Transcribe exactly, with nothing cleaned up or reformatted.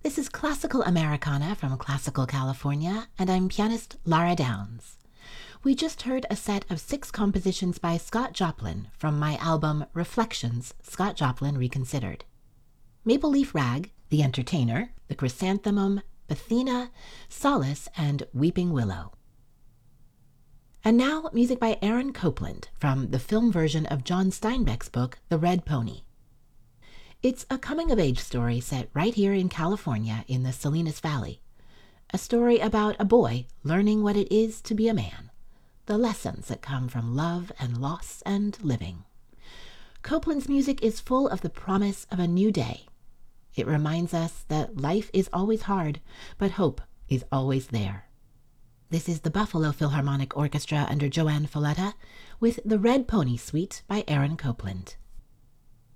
This is Classical Americana from Classical California, and I'm pianist Lara Downs. We just heard a set of six compositions by Scott Joplin from my album Reflections, Scott Joplin Reconsidered. Maple Leaf Rag, The Entertainer, The Chrysanthemum, Bethina, Solace, and Weeping Willow. And now, music by Aaron Copland from the film version of John Steinbeck's book, The Red Pony. It's a coming-of-age story set right here in California in the Salinas Valley. A story about a boy learning what it is to be a man, the lessons that come from love and loss and living. Copland's music is full of the promise of a new day. It reminds us that life is always hard, but hope is always there. This is the Buffalo Philharmonic Orchestra under Joanne Folletta with the Red Pony Suite by Aaron Copland.